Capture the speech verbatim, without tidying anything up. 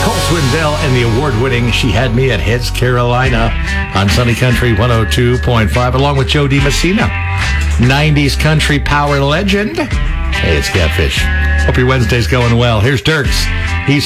Cole Swindell and the award-winning She Had Me at Heads Carolina on Sunny Country one oh two point five, along with Joe DiMessina, nineties country power legend. Hey, it's Catfish. Hope your Wednesday's going well. Here's Dirks. He's